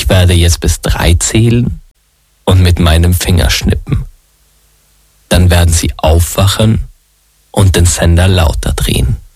Ich werde jetzt bis 3 zählen und mit meinem Finger schnippen. Dann werden Sie aufwachen und den Sender lauter drehen.